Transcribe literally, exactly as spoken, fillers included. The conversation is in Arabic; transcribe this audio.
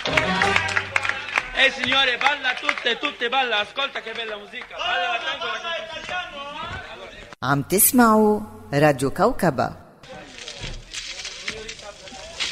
Eh signore, balla tutte, tutte balla, ascolta che bella musica. Balla la tango, la عم تسمعوا راديو كوكبة.